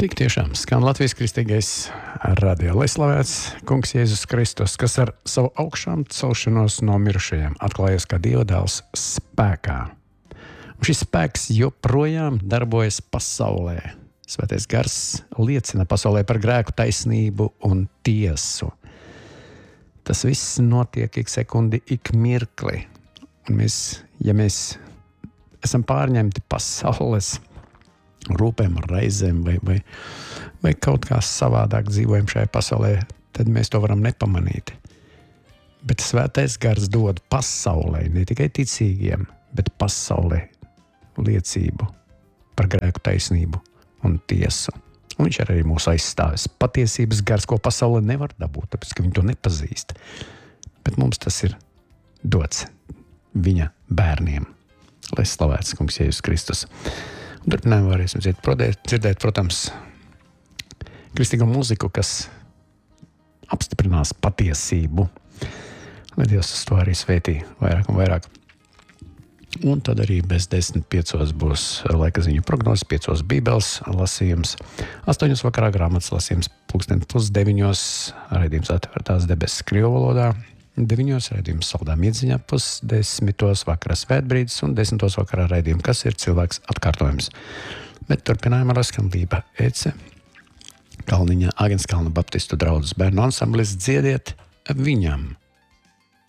Tik tiešām skan Latvijas kristīgais radio, lai slavēts Kungs Jēzus Kristus, kas ar savu augšām celšanos no mirušajiem atklājas kā Dieva dēls spēkā. Un šis spēks joprojām darbojas pasaulē. Svētais gars liecina pasaulē par grēku, taisnību un tiesu. Tas viss notiek ik sekundi, ik mirkli. Un ja mēs esam pārņemti pasaules rūpēm, raizēm vai kaut kā savādāk dzīvojam šajā pasaulē, tad mēs to varam nepamanīt. Bet svētais gars dod pasaulē, ne tikai ticīgiem, bet pasaulē liecību par grēku, taisnību un tiesu. Un viņš arī mūs aizstāvis. Patiesības gars, ko pasaule nevar dabūt, tāpēc, ka viņi to nepazīst. Bet mums tas ir dots viņa bērniem, lai slavēts Kungs Jēzus Kristus. Turpinājumā varēsim dzirdēt, protams, kristīgo mūziku, kas apstiprinās patiesību. Lai Dievs uz to arī svētī vairāk un vairāk. Un tad arī bez 10:05 būs laika ziņu prognozes, 5 bībeles lasījums, 8 vakarā grāmatas lasījums, 8:30 raidījums Atvērtās debesis krievu valodā, 9 raidījums Saldām iedziņā, 10 vakarā svētbrīdis un 10 vakarā raidījums, kas ir cilvēks atkārtojums. Bet turpinājumā skan Lība Ece, Kalniņa, Āgenskalna Baptistu draudzes bērnu ansamblis Dziediet viņam.